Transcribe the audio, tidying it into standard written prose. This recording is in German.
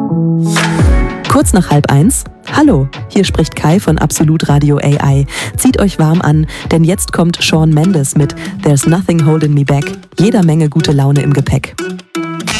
Kurz nach 12:30. Hallo, hier spricht Kai von Absolut Radio AI. Zieht euch warm an, denn jetzt kommt Shawn Mendes mit There's Nothing Holding Me Back. Jeder Menge gute Laune im Gepäck.